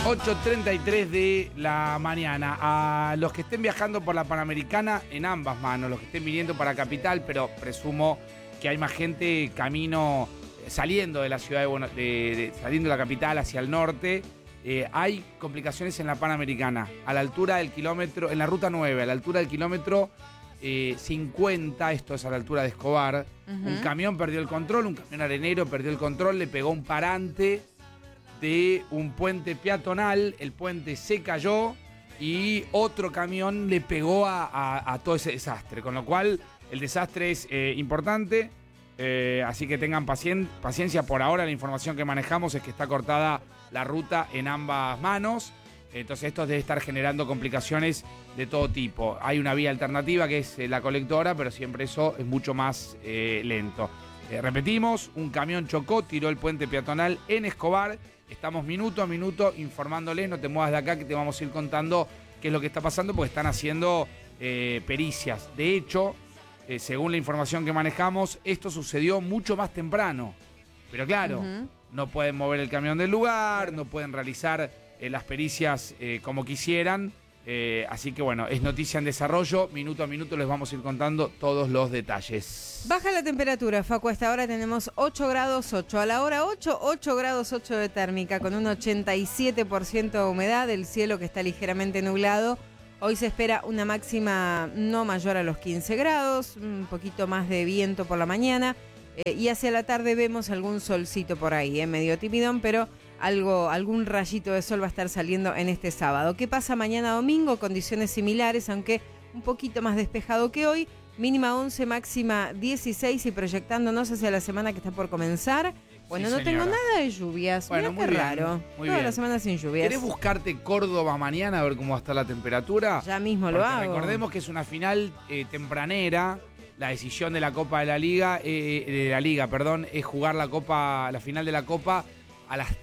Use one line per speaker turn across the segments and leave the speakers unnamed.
8:33 de la mañana. A los que estén viajando por la Panamericana, en ambas manos, los que estén viniendo para Capital, pero presumo que hay más gente camino, saliendo de la ciudad saliendo de la capital hacia el norte. Hay complicaciones en la Panamericana, a la altura del kilómetro, en la ruta 9, a la altura del kilómetro 50, esto es a la altura de Escobar. Un camión perdió el control, un camión arenero perdió el control, le pegó un parante de un puente peatonal, el puente se cayó y otro camión le pegó a todo ese desastre, con lo cual el desastre es importante, así que tengan paciencia. Por ahora la información que manejamos es que está cortada la ruta en ambas manos, entonces esto debe estar generando complicaciones de todo tipo. Hay una vía alternativa que es la colectora, pero siempre eso es mucho más lento. Repetimos, un camión chocó, tiró el puente peatonal en Escobar. Estamos minuto a minuto informándoles, no te muevas de acá que te vamos a ir contando qué es lo que está pasando, porque están haciendo pericias. De hecho, según la información que manejamos, esto sucedió mucho más temprano. Pero claro, no pueden mover el camión del lugar, no pueden realizar las pericias como quisieran. Así que bueno, es noticia en desarrollo. Minuto a minuto les vamos a ir contando todos los detalles.
Baja la temperatura, Facu. Hasta ahora tenemos 8 grados 8. A la hora 8 grados 8 de térmica, con un 87% de humedad. El cielo que está ligeramente nublado. Hoy se espera una máxima no mayor a los 15 grados. Un poquito más de viento por la mañana. Y hacia la tarde vemos algún solcito por ahí, medio timidón, pero algún rayito de sol va a estar saliendo en este sábado. ¿Qué pasa mañana domingo? Condiciones similares, aunque un poquito más despejado que hoy. Mínima 11, máxima 16 y proyectándonos hacia la semana que está por comenzar. Bueno, sí, no tengo nada de lluvias. Bueno, mirá qué raro. Toda la semana sin lluvias.
¿Querés buscarte Córdoba mañana a ver cómo va a estar la temperatura?
Ya mismo lo hago.
Recordemos que es una final tempranera. La decisión de la Copa de la Liga, es jugar la final de la Copa a las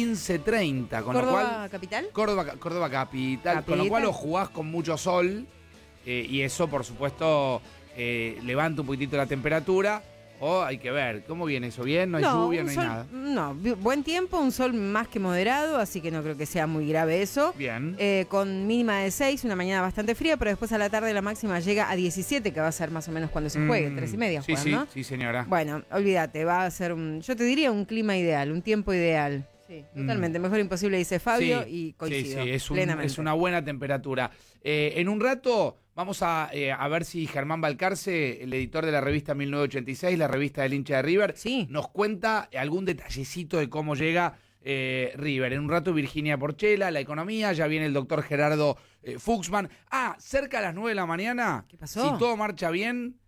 15:30.
¿Córdoba capital?
Córdoba capital. Con lo cual lo jugás con mucho sol y eso, por supuesto, levanta un poquitito la temperatura. O hay que ver, ¿cómo viene eso? ¿Bien? ¿No hay lluvia? ¿No hay nada?
No, buen tiempo, un sol más que moderado, así que no creo que sea muy grave eso.
Bien.
Con mínima de 6, una mañana bastante fría, pero después a la tarde la máxima llega a 17, que va a ser más o menos cuando se juegue, 3:30
sí,
juegan, ¿no?
Sí, señora.
Bueno, olvídate, va a ser yo te diría un clima ideal, un tiempo ideal. Sí, totalmente, mejor imposible, dice Fabio, y coincido.
Sí, es una buena temperatura. En un rato vamos a ver si Germán Balcarce, el editor de la revista 1986, la revista del hincha de River, nos cuenta algún detallecito de cómo llega River. En un rato Virginia Porchela, la economía, ya viene el doctor Gerardo Fuchsman. Cerca a las 9 de la mañana,
¿qué pasó?
Si todo marcha bien,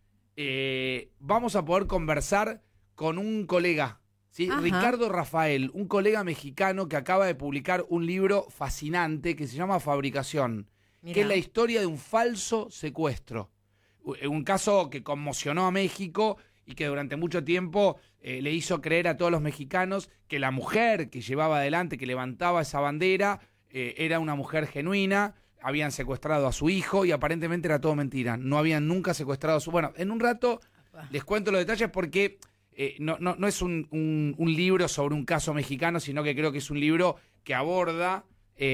vamos a poder conversar con un colega. ¿Sí? Ricardo Rafael, un colega mexicano que acaba de publicar un libro fascinante que se llama Fabricación, que es la historia de un falso secuestro. Un caso que conmocionó a México y que durante mucho tiempo le hizo creer a todos los mexicanos que la mujer que llevaba adelante, que levantaba esa bandera, era una mujer genuina. Habían secuestrado a su hijo y aparentemente era todo mentira. No habían nunca secuestrado a su... Bueno, en un rato les cuento los detalles porque... No es un libro sobre un caso mexicano, sino que creo que es un libro que aborda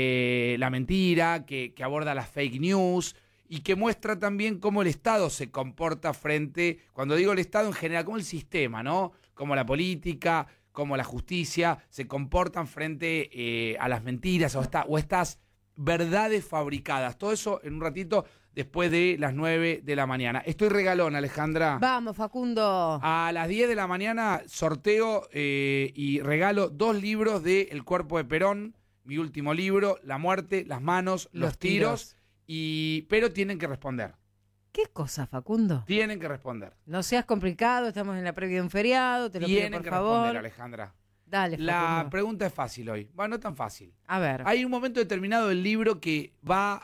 la mentira, que aborda las fake news y que muestra también cómo el Estado se comporta cuando digo el Estado en general, como el sistema, ¿no? Como la política, como la justicia, se comportan frente a las mentiras o estas verdades fabricadas. Todo eso en un ratito después de las 9 de la mañana. Estoy regalón, Alejandra.
Vamos, Facundo.
A las 10 de la mañana sorteo y regalo 2 libros de El cuerpo de Perón, mi último libro, La muerte, las manos, los tiros. Pero tienen que responder.
¿Qué cosa, Facundo?
Tienen que responder.
No seas complicado, estamos en la previa de un feriado, te lo pido por favor.
Tienen que responder, Alejandra.
Dale, Facundo.
La pregunta es fácil hoy. Bueno, no tan fácil.
A ver.
Hay un momento determinado del libro que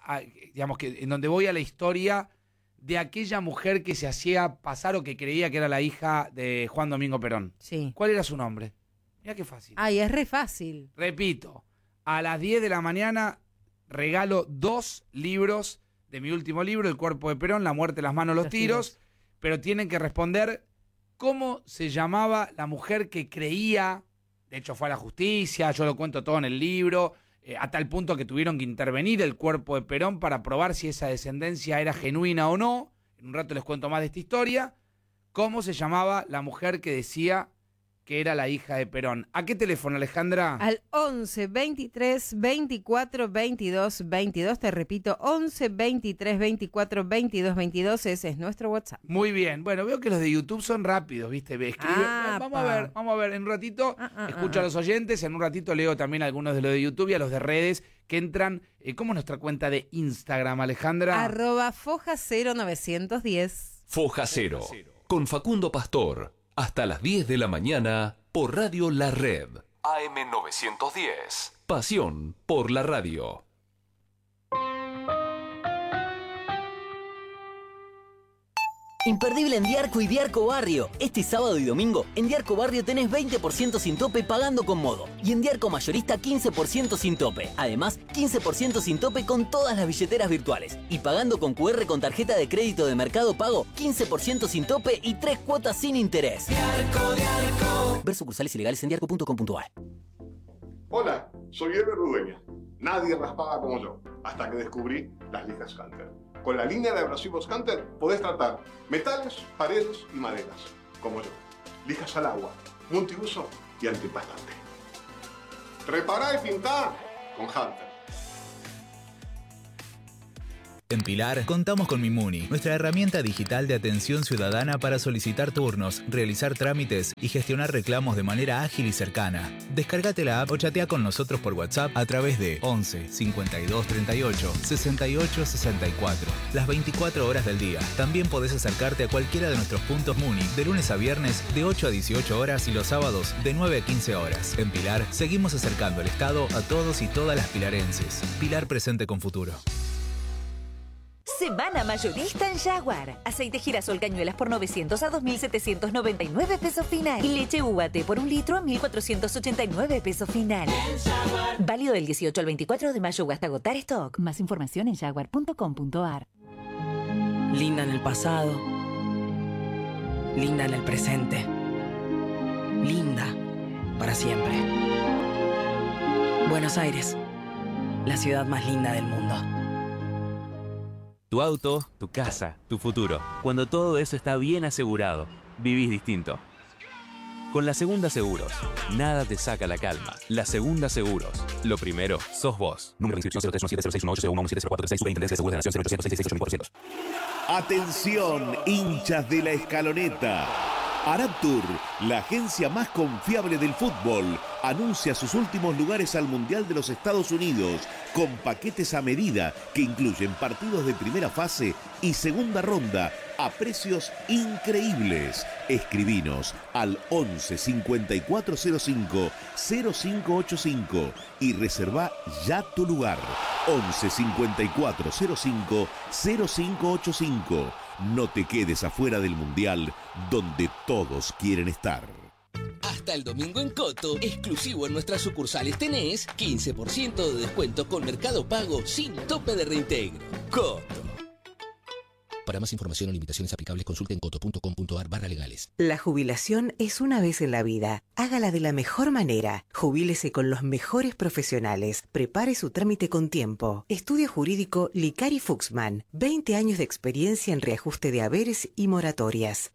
en donde voy a la historia de aquella mujer que se hacía pasar o que creía que era la hija de Juan Domingo Perón.
Sí.
¿Cuál era su nombre? Mirá qué fácil.
Es re fácil.
Repito, a las 10 de la mañana regalo 2 libros de mi último libro, El cuerpo de Perón, La muerte, las manos, los tiros. Pero tienen que responder cómo se llamaba la mujer que creía... De hecho, fue a la justicia, yo lo cuento todo en el libro, a tal punto que tuvieron que intervenir el cuerpo de Perón para probar si esa descendencia era genuina o no. En un rato les cuento más de esta historia. ¿Cómo se llamaba la mujer que decía que era la hija de Perón? ¿A qué teléfono, Alejandra?
Al 11 23 24 22 22. Te repito, 11 23 24 22 22. Ese es nuestro WhatsApp.
Muy bien. Bueno, veo que los de YouTube son rápidos, ¿viste? Escribe. Vamos a ver. En un ratito escucho a los oyentes. En un ratito leo también algunos de los de YouTube y a los de redes que entran. ¿Cómo es nuestra cuenta de Instagram, Alejandra?
@Foja0910.
Foja Cero, con Facundo Pastor. Hasta las 10 de la mañana por Radio La Red. AM910. Pasión por la radio.
Imperdible en Diarco y Diarco Barrio. Este sábado y domingo, en Diarco Barrio tenés 20% sin tope pagando con Modo. Y en Diarco Mayorista 15% sin tope. Además, 15% sin tope con todas las billeteras virtuales. Y pagando con QR con tarjeta de crédito de Mercado Pago, 15% sin tope y 3 cuotas sin interés. Diarco. Ver sucursales ilegales en diarco.com.ar.
Hola, soy Eber Rudueña. Nadie raspaba como yo, hasta que descubrí las lijas Hunter. Con la línea de abrasivos Hunter podés tratar metales, paredes y maderas, como yo. Lijas al agua, multiuso y antipastante. Repará y pintá con Hunter.
En Pilar contamos con Mimuni, nuestra herramienta digital de atención ciudadana para solicitar turnos, realizar trámites y gestionar reclamos de manera ágil y cercana. Descárgate la app o chatea con nosotros por WhatsApp a través de 11 52 38 68 64. Las 24 horas del día. También podés acercarte a cualquiera de nuestros puntos Muni de lunes a viernes de 8 a 18 horas y los sábados de 9 a 15 horas. En Pilar seguimos acercando el Estado a todos y todas las pilarenses. Pilar presente con futuro.
Semana mayorista en Jaguar. Aceite girasol cañuelas por 900 a 2.799 pesos final. Y leche UAT por 1 litro a 1.489 pesos final. Válido del 18 al 24 de mayo hasta agotar stock. Más información en jaguar.com.ar.
Linda en el pasado. Linda en el presente. Linda para siempre. Buenos Aires, la ciudad más linda del mundo.
Tu auto, tu casa, tu futuro. Cuando todo eso está bien asegurado, vivís distinto. Con La Segunda Seguros, nada te saca la calma. La Segunda Seguros. Lo primero, sos vos. Número de inscripción 0317061801170436. Superintendencia de Seguros de Nación 0800
Atención, hinchas de la Escaloneta. Araptur, la agencia más confiable del fútbol, anuncia sus últimos lugares al Mundial de los Estados Unidos con paquetes a medida que incluyen partidos de primera fase y segunda ronda a precios increíbles. Escribinos al 11 5405 0585 y reserva ya tu lugar. 11 5405 0585. No te quedes afuera del Mundial, donde todos quieren estar.
Hasta el domingo en Coto, exclusivo en nuestras sucursales tenés 15% de descuento con Mercado Pago sin tope de reintegro. Coto. Para más información o limitaciones aplicables, consulte en coto.com.ar/legales.
La jubilación es una vez en la vida. Hágala de la mejor manera. Jubílese con los mejores profesionales. Prepare su trámite con tiempo. Estudio jurídico Licari Fuxman. 20 años de experiencia en reajuste de haberes y moratorias.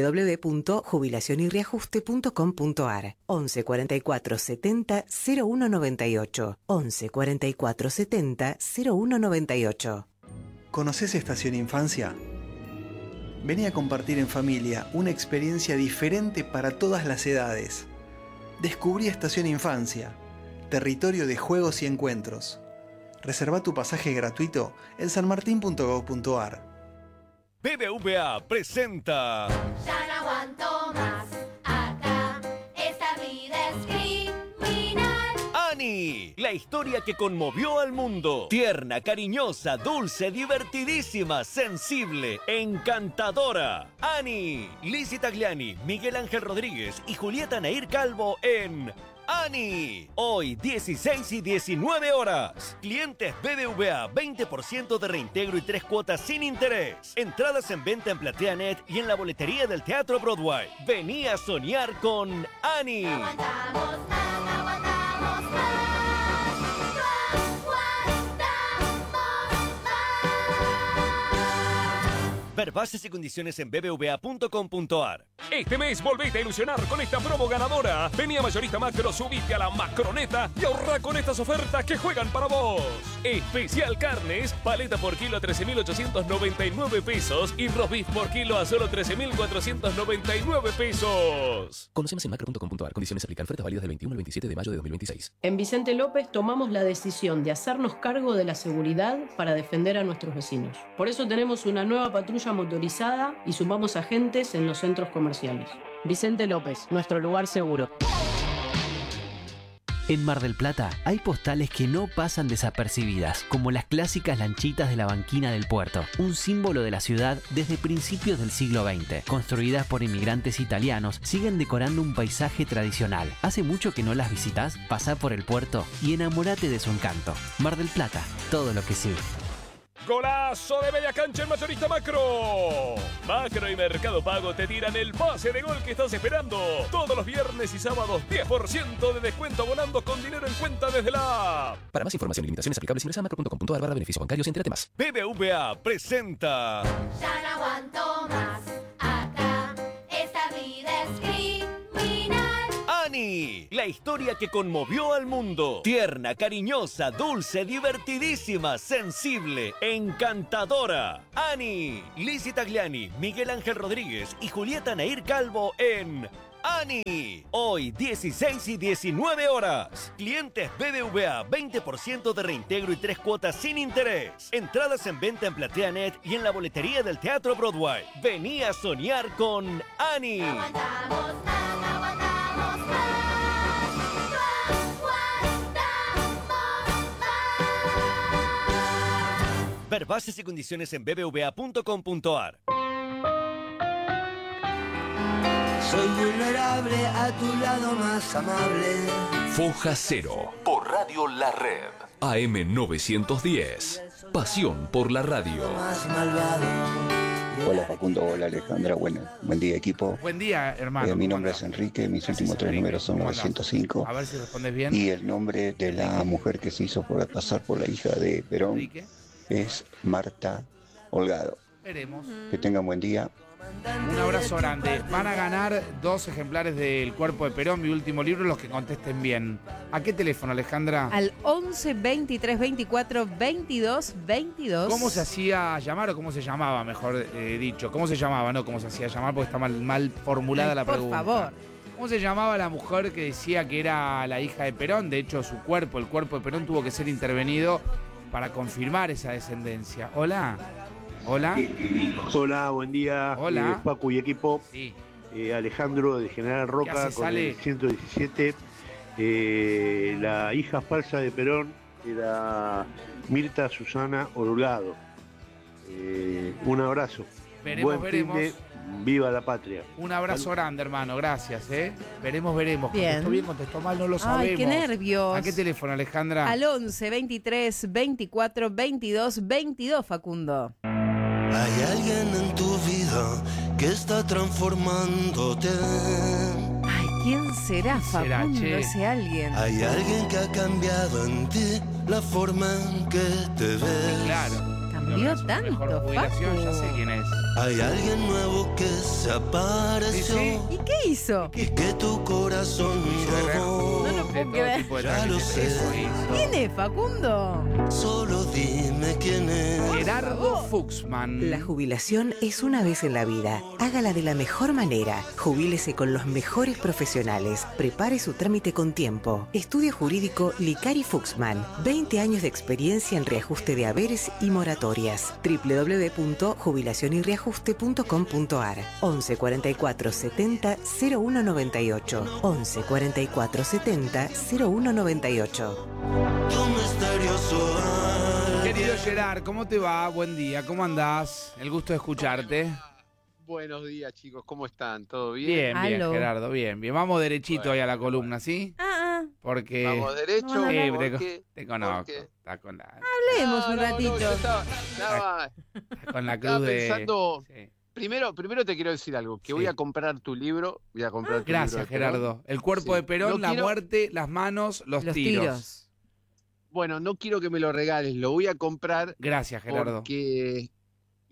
www.jubilacionyreajuste.com.ar. 11 44 70 0198. 11 44 70 0198.
¿Conoces Estación Infancia? Vení a compartir en familia una experiencia diferente para todas las edades. Descubrí Estación Infancia, territorio de juegos y encuentros. Reserva tu pasaje gratuito en sanmartin.gov.ar.
BBVA presenta...
Ya no aguanto más, acá, esta vida es criminal.
Annie, la historia que conmovió al mundo. Tierna, cariñosa, dulce, divertidísima, sensible, encantadora. Annie, Lizzie Tagliani, Miguel Ángel Rodríguez y Julieta Nair Calvo en... Annie, hoy 16 y 19 horas. Clientes BBVA, 20% de reintegro y 3 cuotas sin interés. Entradas en venta en PlateaNet y en la boletería del Teatro Broadway. Vení a soñar con Annie. Ver bases y condiciones en bbva.com.ar.
Este mes volvete a ilusionar con esta promo ganadora. Vení a Mayorista Macro, subite a la Macroneta y ahorra con estas ofertas que juegan para vos. Especial carnes, paleta por kilo a 13.899 pesos y roast beef por kilo a solo 13.499 pesos.
Conoce más en macro.com.ar. Condiciones aplican. Ofertas válidas del 21 al 27 de mayo de 2026.
En Vicente López tomamos la decisión de hacernos cargo de la seguridad para defender a nuestros vecinos. Por eso tenemos una nueva patrulla motorizada y sumamos agentes en los centros comerciales. Vicente López, nuestro lugar seguro.
En Mar del Plata hay postales que no pasan desapercibidas, como las clásicas lanchitas de la banquina del puerto, un símbolo de la ciudad desde principios del siglo XX. Construidas por inmigrantes italianos, siguen decorando un paisaje tradicional. ¿Hace mucho que no las visitas? Pasá por el puerto y enamórate de su encanto. Mar del Plata, todo lo que sí.
¡Golazo de media cancha en Mayorista Macro! Macro y Mercado Pago te tiran el pase de gol que estás esperando. Todos los viernes y sábados, 10% de descuento abonando con dinero en cuenta desde la app.
Para más información y limitaciones aplicables, ingresa a macro.com.ar/beneficios bancarios y entérate más.
BBVA presenta...
Ya no aguanto más. Acá, esta vida es criminal.
Annie, la historia que conmovió al mundo. Tierna, cariñosa, dulce, divertidísima, sensible, encantadora. Annie, Lizzie Tagliani, Miguel Ángel Rodríguez y Julieta Nair Calvo en Annie. Hoy, 16 y 19 horas. Clientes BBVA, 20% de reintegro y 3 cuotas sin interés. Entradas en venta en PlateaNet y en la boletería del Teatro Broadway. Vení a soñar con Annie. Ver bases y condiciones en bbva.com.ar.
Soy vulnerable a tu lado más amable.
Foja Cero, por Radio La Red. AM 910. Pasión por la radio.
Más malvado.
Hola Facundo, hola Alejandra, buen día equipo.
Buen día, hermano.
Mi nombre es Enrique, mis últimos 3 números son 905.
A ver si respondes bien.
Y el nombre de la mujer que se hizo pasar por la hija de Perón
Enrique.
Es Marta Holgado.
Veremos.
Que tengan buen día.
Un abrazo grande. Van a ganar 2 ejemplares del Cuerpo de Perón, mi último libro, los que contesten bien. ¿A qué teléfono, Alejandra?
Al 11 23 24 22 22.
¿Cómo se hacía llamar o cómo se llamaba, mejor dicho? ¿Cómo se llamaba? No, ¿cómo se hacía llamar? Porque está mal formulada la pregunta.
Por favor.
¿Cómo se llamaba la mujer que decía que era la hija de Perón? De hecho, su cuerpo, el cuerpo de Perón, tuvo que ser intervenido para confirmar esa descendencia. Hola. Hola.
Hola, buen día.
Hola.
Pacu y equipo.
Sí.
Alejandro de General Roca con el 117. La hija falsa de Perón era Mirta Susana Holgado. Un abrazo.
Veremos.
Viva la patria.
Un abrazo grande, hermano. Gracias, Veremos.
Bien.
Contestó bien, contestó mal, no lo sabemos.
Ay, qué nervios.
¿A qué teléfono, Alejandra?
Al 11 23 24 22 22, Facundo.
Hay alguien en tu vida que está transformándote.
Ay, ¿quién será, Facundo, ese alguien?
Hay alguien que ha cambiado en ti la forma en que te ves.
Claro.
Cambió tanto, Facu.
Ya sé quién es.
Hay alguien nuevo que se apareció.
¿Sí?
¿Y qué hizo?
Y que tu corazón robó.
No lo puedo creer.
Ya lo sé.
¿Quién es, Facundo?
Solo dime quién es.
Gerardo Fuchsman.
La jubilación es una vez en la vida. Hágala de la mejor manera. Jubílese con los mejores profesionales. Prepare su trámite con tiempo. Estudio jurídico Licari Fuchsman. 20 años de experiencia en reajuste de haberes y moratorias. www.jubilacionyreajuste.com.ar 11 44 70 0198 11 44 70 0198.
Tu misterioso
Querido Gerard, ¿cómo te va? Buen día, ¿cómo andás? El gusto de escucharte.
Buenos días, chicos, ¿cómo están? ¿Todo bien?
Bien, Gerardo, bien. Vamos derechito ahí a la columna, ¿sí? Porque...
Vamos derecho.
Te conozco. Está con la...
Hablemos un ratito.
Yo estaba
con la cruz de...
pensando... Sí. Primero te quiero decir algo, que voy a comprar tu libro.
Gracias, Gerardo. El cuerpo de Perón, la muerte, las manos, los tiros.
Bueno, no quiero que me lo regales, lo voy a comprar.
Gracias, Gerardo.
Porque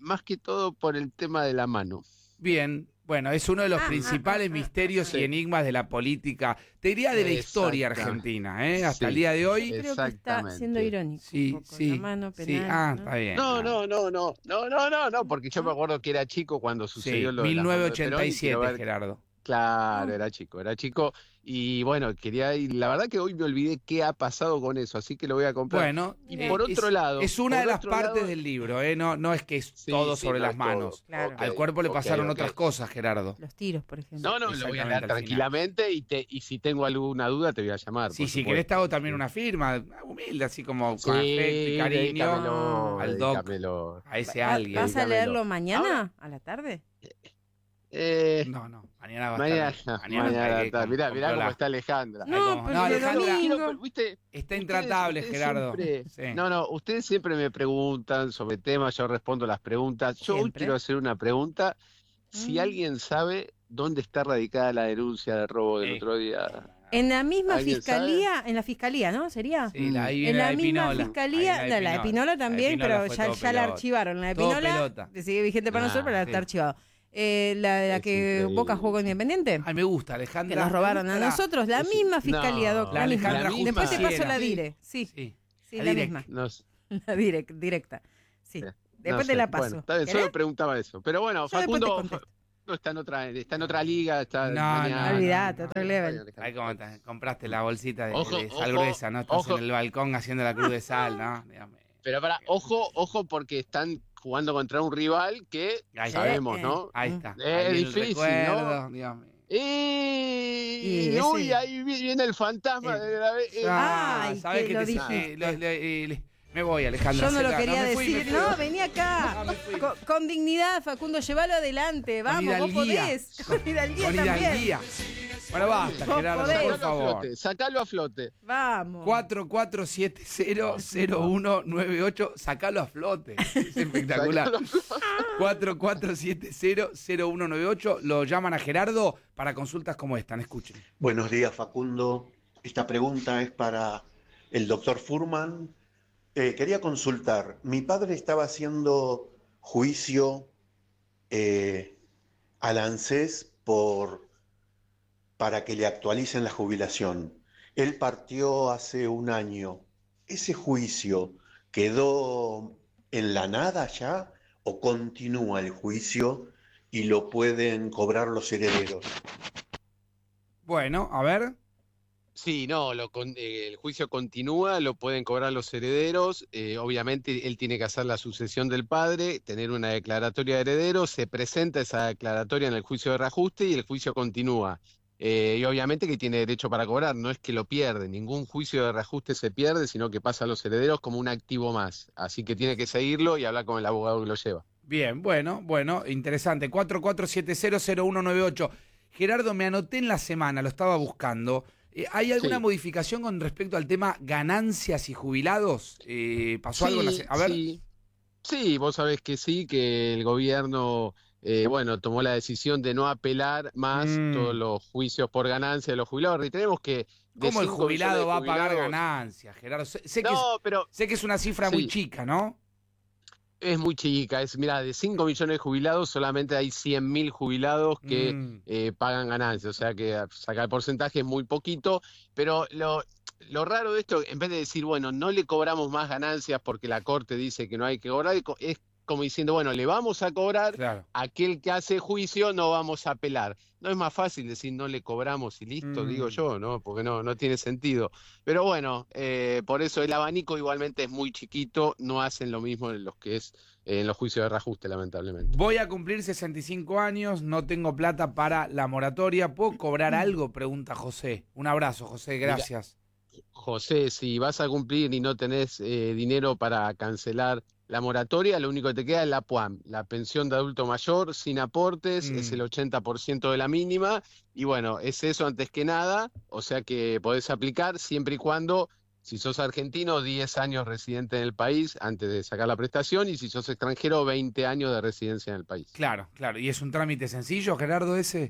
más que todo por el tema de la mano.
Bien, bueno, es uno de los principales misterios y enigmas de la política, te diría de la historia argentina, hasta el día de hoy.
Creo que está siendo irónico.
Sí,
sí. La mano penal,
está bien.
No, porque yo me acuerdo que era chico cuando sucedió lo de la mano de Perón,
1987, Gerardo.
Claro, era chico. Y bueno, y la verdad que hoy me olvidé qué ha pasado con eso, así que lo voy a comprar.
Bueno,
y por otro lado...
Es una de las partes del libro, no es que es todo sobre las manos.
Claro.
Al cuerpo le pasaron otras cosas, Gerardo.
Los tiros, por ejemplo.
No, lo voy a leer tranquilamente y si tengo alguna duda te voy a llamar.
Sí, si querés te hago también una firma, humilde, así como con afecto y cariño al doc, a ese alguien.
¿Vas a leerlo mañana, a la tarde?
No, mañana va a estar.
Mañana mirá cómo está Alejandra.
No,
Alejandra, ¿viste?
Está intratable, Gerardo.
Ustedes siempre me preguntan sobre temas, yo respondo las preguntas. Yo hoy quiero hacer una pregunta. Si alguien sabe dónde está radicada la denuncia de robo del otro día.
En la misma fiscalía, en la fiscalía, ¿no? ¿Sería?
Sí, en
la misma fiscalía, la de Pinola también, pero ya la archivaron. La de Pinola sigue vigente para nosotros, pero está archivado. La que Boca jugó con Independiente.
Ay, me gusta, Alejandra.
Que nos robaron a nosotros, la misma fiscalía, Doc. La misma. Después te paso la dire. Sí, la misma. La directa. Sí. Después te la paso.
Bueno, solo preguntaba eso. Pero bueno, Facundo está en otra liga, está
no, olvidate, otro level.
Ahí como compraste la bolsita de sal gruesa, ¿no? Estás en el balcón haciendo la cruz de sal, ¿no?
Pero ojo, porque están jugando contra un rival que sabemos, ¿no?
Ahí está.
Es difícil, ¿no? Uy, ahí viene el fantasma de la
Ay,
¿sabes
que
lo
dije?
Me voy, Alejandra.
Yo no lo quería decir. No, vení acá. Con dignidad, Facundo, llévalo adelante. Vamos, vos podés. Con hidalguía también.
Bueno, basta, Gerardo, por favor.
Sacalo a flote.
Vamos.
44700198, sacalo a flote. Es espectacular. 44700198, lo llaman a Gerardo para consultas como esta. Escuchen.
Buenos días, Facundo. Esta pregunta es para el doctor Furman. Quería consultar. Mi padre estaba haciendo juicio al ANSES para que le actualicen la jubilación. Él partió hace un año. ¿Ese juicio quedó en la nada ya o continúa el juicio y lo pueden cobrar los herederos?
Bueno, a ver.
Sí, no, el juicio continúa, lo pueden cobrar los herederos. Obviamente él tiene que hacer la sucesión del padre, tener una declaratoria de herederos, se presenta esa declaratoria en el juicio de reajuste y el juicio continúa. Y obviamente que tiene derecho para cobrar, no es que lo pierde, ningún juicio de reajuste se pierde, sino que pasa a los herederos como un activo más. Así que tiene que seguirlo y hablar con el abogado que lo lleva.
Bien, bueno, interesante. 44700198. Gerardo, me anoté en la semana, lo estaba buscando. ¿Hay alguna modificación con respecto al tema ganancias y jubilados? ¿Pasó algo en la semana? A ver.
Sí, vos sabés que sí, que el gobierno... tomó la decisión de no apelar más todos los juicios por ganancia de los jubilados. Y tenemos que...
¿Cómo el jubilado va a pagar ganancias, Gerardo? Sé que es una cifra muy chica, ¿no?
Es muy chica. Mirá, de 5 millones de jubilados, solamente hay 100.000 jubilados que pagan ganancias. O sea que sacar el porcentaje es muy poquito. Pero lo raro de esto, en vez de decir, bueno, no le cobramos más ganancias porque la Corte dice que no hay que cobrar, es como diciendo, bueno, le vamos a cobrar, aquel que hace juicio no vamos a apelar. No es más fácil decir no le cobramos y listo, digo yo, ¿no? Porque no tiene sentido. Pero bueno, por eso el abanico igualmente es muy chiquito, no hacen lo mismo en los que es en los juicios de reajuste, lamentablemente.
Voy a cumplir 65 años, no tengo plata para la moratoria, ¿puedo cobrar algo? Pregunta José. Un abrazo, José, gracias.
Mira, José, si vas a cumplir y no tenés dinero para cancelar la moratoria, lo único que te queda es la PUAM, la pensión de adulto mayor, sin aportes, es el 80% de la mínima, y bueno, es eso antes que nada, o sea que podés aplicar siempre y cuando, si sos argentino, 10 años residente en el país antes de sacar la prestación, y si sos extranjero, 20 años de residencia en el país.
Claro, ¿y es un trámite sencillo, Gerardo, ese?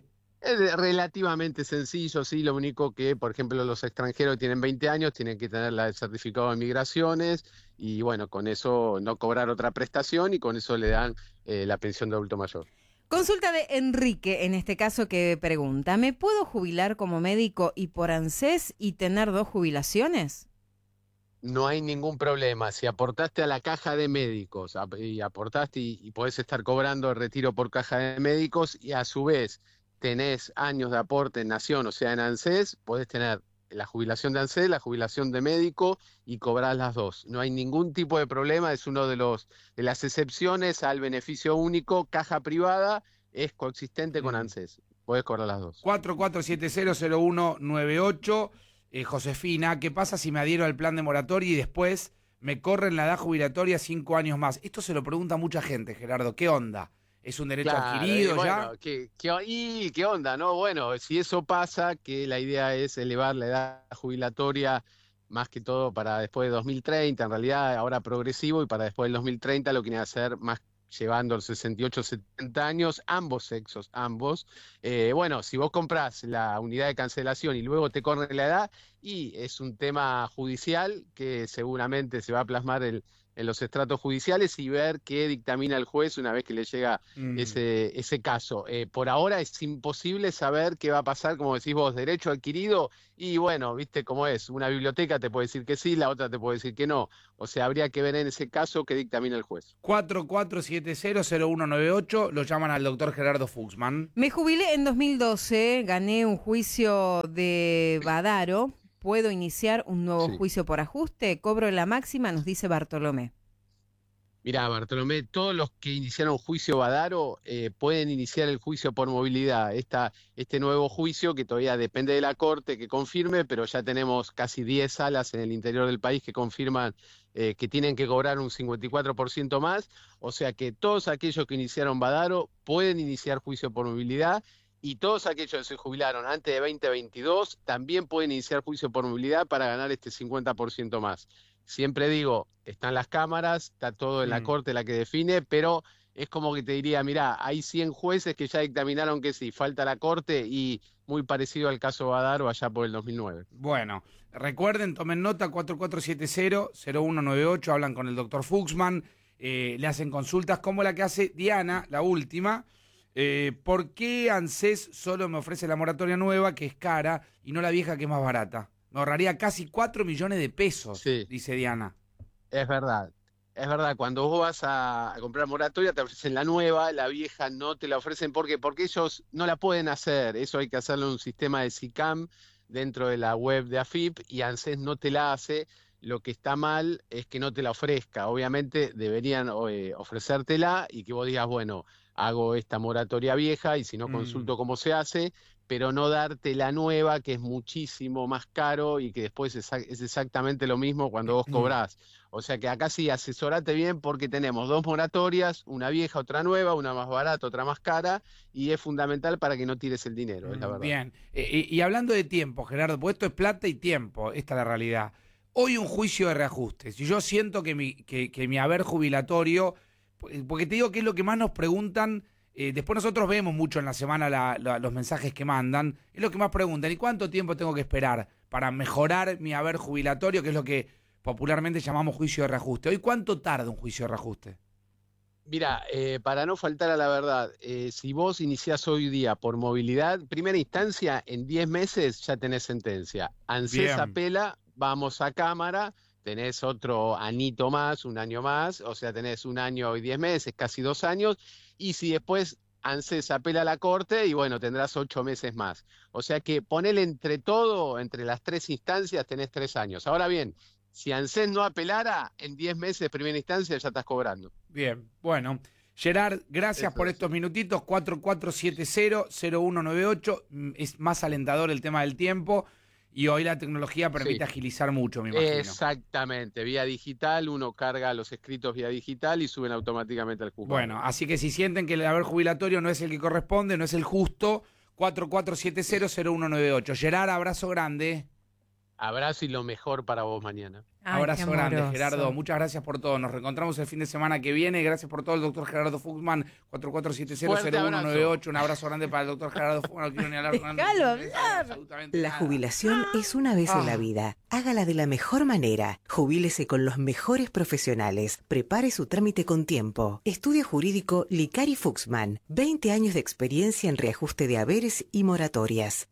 Es relativamente sencillo, sí, lo único que, por ejemplo, los extranjeros que tienen 20 años tienen que tener el certificado de migraciones y bueno, con eso no cobrar otra prestación y con eso le dan la pensión de adulto mayor.
Consulta de Enrique, en este caso, que pregunta, ¿me puedo jubilar como médico y por ANSES y tener 2 jubilaciones?
No hay ningún problema. Si aportaste a la caja de médicos y aportaste y podés estar cobrando el retiro por caja de médicos y a su vez tenés años de aporte en Nación, o sea, en ANSES, podés tener la jubilación de ANSES, la jubilación de médico y cobrar las 2. No hay ningún tipo de problema, es uno de las excepciones al beneficio único. Caja privada es coexistente con ANSES. Podés cobrar las 2.
44700198. Josefina, ¿qué pasa si me adhiero al plan de moratoria y después me corren la edad jubilatoria 5 años más? Esto se lo pregunta mucha gente, Gerardo. ¿Qué onda? ¿Es un derecho adquirido ya?
Bueno, ¿qué onda? No, bueno, si eso pasa, que la idea es elevar la edad jubilatoria más que todo para después de 2030, en realidad ahora progresivo, y para después del 2030 lo quieren hacer más llevando los 68, 70 años, ambos sexos, ambos. Bueno, si vos comprás la unidad de cancelación y luego te corre la edad, y es un tema judicial que seguramente se va a plasmar en los estratos judiciales y ver qué dictamina el juez una vez que le llega ese caso. Por ahora es imposible saber qué va a pasar, como decís vos, derecho adquirido, y bueno, viste cómo es, una biblioteca te puede decir que sí, la otra te puede decir que no. O sea, habría que ver en ese caso qué dictamina el juez.
44700198, lo llaman al doctor Gerardo Fuchsman.
Me jubilé en 2012, gané un juicio de Badaro. ¿Puedo iniciar un nuevo juicio por ajuste? Cobro la máxima, nos dice Bartolomé.
Mirá, Bartolomé, todos los que iniciaron juicio Badaro pueden iniciar el juicio por movilidad. Este nuevo juicio, que todavía depende de la Corte que confirme, pero ya tenemos casi 10 salas en el interior del país que confirman que tienen que cobrar un 54% más. O sea que todos aquellos que iniciaron Badaro pueden iniciar juicio por movilidad. Y todos aquellos que se jubilaron antes de 2022 también pueden iniciar juicio por movilidad para ganar este 50% más. Siempre digo, están las cámaras, está todo en la Corte la que define, pero es como que te diría, mirá, hay 100 jueces que ya dictaminaron que sí, falta la Corte, y muy parecido al caso Badaro allá por el 2009.
Bueno, recuerden, tomen nota, 44700198, hablan con el doctor Fuchsman, le hacen consultas como la que hace Diana, la última. ¿Por qué ANSES solo me ofrece la moratoria nueva, que es cara, y no la vieja, que es más barata? Me ahorraría casi 4 millones de pesos, dice Diana.
Es verdad, cuando vos vas a comprar moratoria te ofrecen la nueva, la vieja no te la ofrecen. ¿Por qué? Porque ellos no la pueden hacer, eso hay que hacerlo en un sistema de SICAM dentro de la web de AFIP, y ANSES no te la hace. Lo que está mal es que no te la ofrezca. Obviamente deberían ofrecértela y que vos digas, bueno, hago esta moratoria vieja y si no consulto cómo se hace, pero no darte la nueva, que es muchísimo más caro y que después es exactamente lo mismo cuando vos cobrás. O sea que acá sí, asesorate bien, porque tenemos 2 moratorias, una vieja, otra nueva, una más barata, otra más cara, y es fundamental para que no tires el dinero, es la verdad.
Bien, y hablando de tiempo, Gerardo, pues esto es plata y tiempo, esta es la realidad. Hoy un juicio de reajuste, si yo siento que mi haber jubilatorio, porque te digo que es lo que más nos preguntan, después nosotros vemos mucho en la semana los mensajes que mandan, es lo que más preguntan, ¿y cuánto tiempo tengo que esperar para mejorar mi haber jubilatorio, que es lo que popularmente llamamos juicio de reajuste? Hoy, ¿cuánto tarda un juicio de reajuste?
Mira, para no faltar a la verdad, si vos iniciás hoy día por movilidad, primera instancia, en 10 meses ya tenés sentencia. ANSES apela, vamos a Cámara, tenés otro anito más, un año más, o sea, tenés 1 año y 10 meses, casi 2 años, y si después ANSES apela a la Corte, y bueno, tendrás 8 meses más. O sea que ponele entre todo, entre las 3 instancias, tenés 3 años. Ahora bien, si ANSES no apelara, en 10 meses, primera instancia, ya estás cobrando.
Bien, bueno. Gerard, gracias por estos minutitos. 44700198, es más alentador el tema del tiempo. Y hoy la tecnología permite agilizar mucho, me imagino.
Exactamente, vía digital, uno carga los escritos vía digital y suben automáticamente al juzgado.
Bueno, así que si sienten que el haber jubilatorio no es el que corresponde, no es el justo, 44700198. Gerard, abrazo grande.
Abrazo y lo mejor para vos mañana.
Abrazo grande, Gerardo. Muchas gracias por todo. Nos reencontramos el fin de semana que viene. Gracias por todo, el doctor Gerardo Fuchsman, 44700198. Un abrazo grande para el doctor Gerardo Fuchsman. No quiero ni hablar con él.
La jubilación es una vez en la vida. Hágala de la mejor manera. Jubílese con los mejores profesionales. Prepare su trámite con tiempo. Estudio jurídico Licari Fuchsman. 20 años de experiencia en reajuste de haberes y moratorias.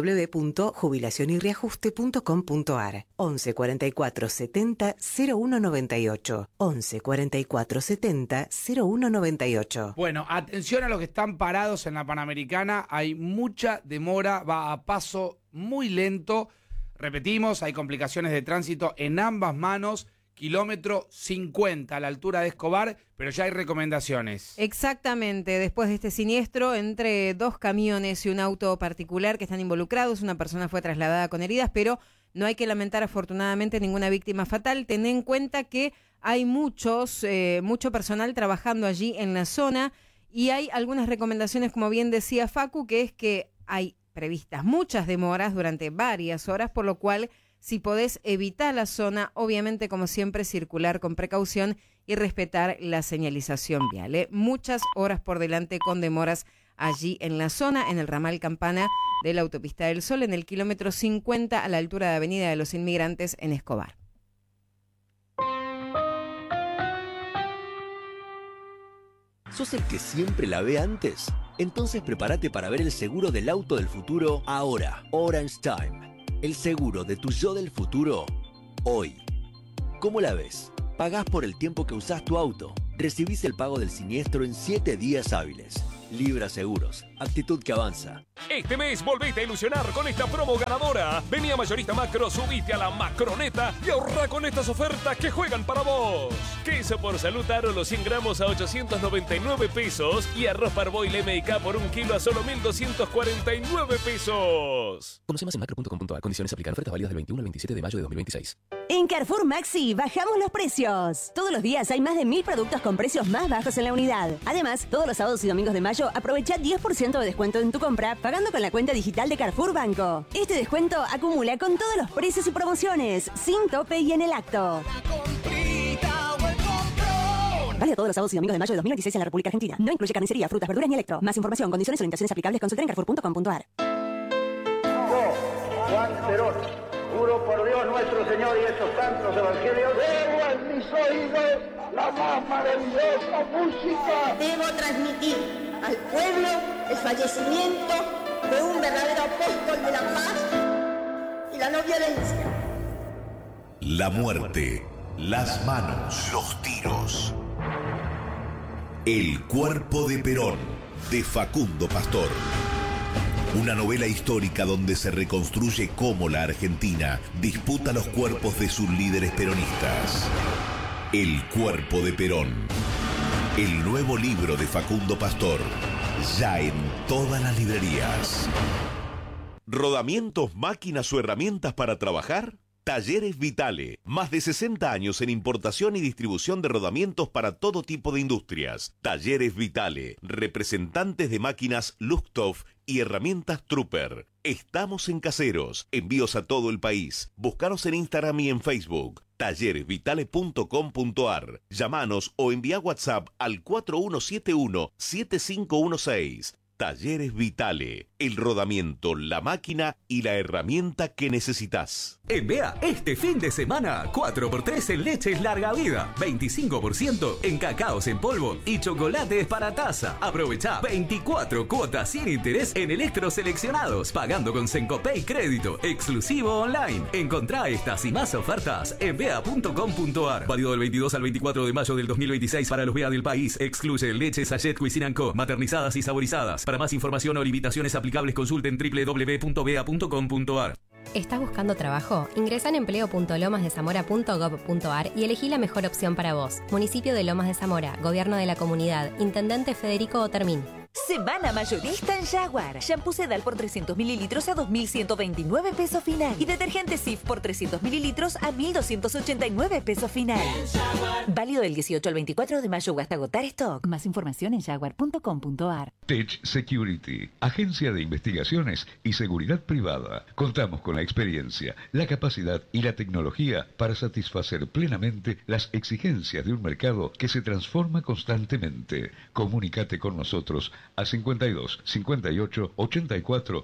www.jubilacionyreajuste.com.ar 11 44 70 0198. 11 44 70 0198.
Bueno, atención a los que están parados en la Panamericana. Hay mucha demora, va a paso muy lento. Repetimos, hay complicaciones de tránsito en ambas manos. Kilómetro 50 a la altura de Escobar, pero ya hay recomendaciones.
Exactamente, después de este siniestro, entre 2 camiones y un auto particular que están involucrados, una persona fue trasladada con heridas, pero no hay que lamentar afortunadamente ninguna víctima fatal. Ten en cuenta que hay mucho personal trabajando allí en la zona y hay algunas recomendaciones, como bien decía Facu, que es que hay previstas muchas demoras durante varias horas, por lo cual si podés evitar la zona, obviamente como siempre circular con precaución y respetar la señalización vial. Muchas horas por delante con demoras allí en la zona, en el ramal Campana de la Autopista del Sol, en el kilómetro 50 a la altura de Avenida de los Inmigrantes en Escobar.
¿Sos el que siempre la ve antes? Entonces prepárate para ver el seguro del auto del futuro ahora. Orange Time. El seguro de tu yo del futuro, hoy. ¿Cómo la ves? Pagás por el tiempo que usás tu auto. Recibís el pago del siniestro en 7 días hábiles. Libra Seguros, actitud que avanza.
Este mes volvete a ilusionar con esta promo ganadora. Vení a Mayorista Macro, subite a la Macroneta y ahorra con estas ofertas que juegan para vos. Queso por Salud Aro los 100 gramos a 899 pesos y arroz Parboil MK por 1 kilo a solo 1.249 pesos.
Conoce más en macro.com.ar. Condiciones aplican. Ofertas válidas del 21 al 27 de mayo de 2026.
En Carrefour Maxi bajamos los precios. Todos los días hay más de 1000 productos con precios más bajos en la unidad. Además, todos los sábados y domingos de mayo aprovecha 10% de descuento en tu compra pagando con la cuenta digital de Carrefour Banco. Este descuento acumula con todos los precios y promociones, sin tope y en el acto. Válido todos los sábados y domingos de mayo de 2026 en la República Argentina. No incluye carnicería, frutas, verduras ni electro. Más información, condiciones y orientaciones aplicables, consulta en carrefour.com.ar.
Yo, Juan Perón, juro por Dios nuestro Señor y estos santos evangelios, debo en mis oídos la más maravillosa música.
Debo transmitir al pueblo el fallecimiento de un verdadero apóstol de la paz y la no violencia.
La muerte, las manos, los tiros. El cuerpo de Perón, de Facundo Pastor. Una novela histórica donde se reconstruye cómo la Argentina disputa los cuerpos de sus líderes peronistas. El cuerpo de Perón. El nuevo libro de Facundo Pastor. Ya en todas las librerías. ¿Rodamientos, máquinas o herramientas para trabajar? Talleres Vitale. Más de 60 años en importación y distribución de rodamientos para todo tipo de industrias. Talleres Vitale. Representantes de máquinas Luxtoff y herramientas Trooper. Estamos en Caseros. Envíos a todo el país. Búscanos en Instagram y en Facebook. talleresvitale.com.ar. Llámanos o envía WhatsApp al 4171-7516. Talleres Vitale, el rodamiento, la máquina y la herramienta que necesitas.
En Bea, este fin de semana, 4x3 en leches larga vida, 25% en cacaos en polvo y chocolates para taza. Aprovecha 24 cuotas sin interés en electros seleccionados, pagando con Sencopay Crédito, exclusivo online. Encontrá estas y más ofertas en bea.com.ar. Válido del 22 al 24 de mayo del 2026 para los Bea del país. Excluye leches Sachet Cuisine & Co, maternizadas y saborizadas. Para más información o limitaciones aplicables consulten www.bea.com.ar.
¿Estás buscando trabajo? Ingresa en empleo.lomasdezamora.gov.ar y elegí la mejor opción para vos. Municipio de Lomas de Zamora, Gobierno de la Comunidad, Intendente Federico Otermín.
Semana mayorista en Jaguar. Shampoo Sedal por 300 mililitros a 2.129 pesos final. Y detergente Cif por 300 mililitros a 1.289 pesos final. Válido del 18 al 24 de mayo o hasta agotar stock. Más información en jaguar.com.ar.
Tech Security, agencia de investigaciones y seguridad privada. Contamos con la experiencia, la capacidad y la tecnología para satisfacer plenamente las exigencias de un mercado que se transforma constantemente. Comunícate con nosotros a 52 58 84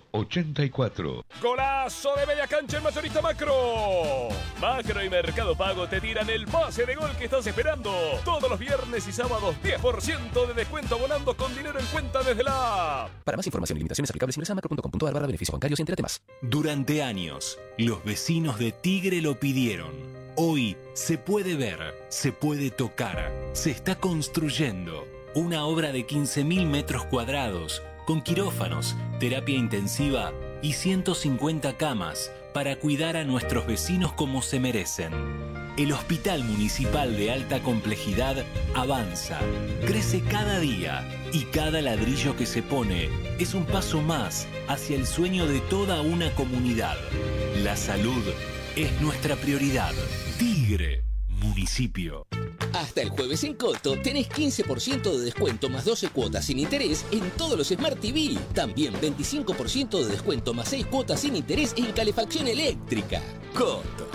84.
¡Golazo de media cancha en Mayorista Macro! Macro y Mercado Pago te tiran el pase de gol que estás esperando. Todos los viernes y sábados 10% de descuento abonando con dinero en cuenta desde la app.
Para más información y limitaciones aplicables ingresa a macro.com.ar/beneficios bancarios y entérate más.
Durante años, los vecinos de Tigre lo pidieron. Hoy se puede ver, se puede tocar, se está construyendo. Una obra de 15.000 metros cuadrados, con quirófanos, terapia intensiva y 150 camas para cuidar a nuestros vecinos como se merecen. El Hospital Municipal de Alta Complejidad avanza, crece cada día y cada ladrillo que se pone es un paso más hacia el sueño de toda una comunidad. La salud es nuestra prioridad. Tigre, municipio.
Hasta el jueves en Coto tenés 15% de descuento más 12 cuotas sin interés en todos los Smart TV. También 25% de descuento más 6 cuotas sin interés en calefacción eléctrica. Coto.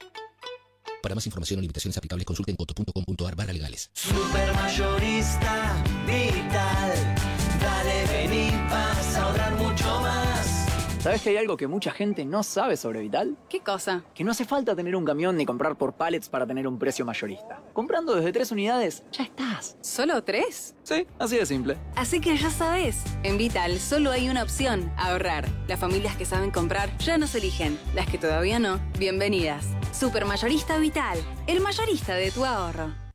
Para más información o limitaciones aplicables consulten coto.com.ar/legales.
Supermayorista Vital. Dale, vení, vas a ahorrar mucho más.
¿Sabes que hay algo que mucha gente no sabe sobre Vital?
¿Qué cosa?
Que no hace falta tener un camión ni comprar por pallets para tener un precio mayorista. Comprando desde 3 unidades, ya estás.
¿Solo 3?
Sí, así de simple.
Así que ya sabes, en Vital solo hay una opción, ahorrar. Las familias que saben comprar ya nos eligen. Las que todavía no, bienvenidas. Supermayorista Vital, el mayorista de tu ahorro.